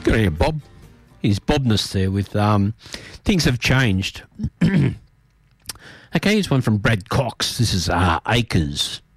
Good on you, Bob. His Bobness there with Things Have Changed. Okay, here's one from Brad Cox. This is Acres.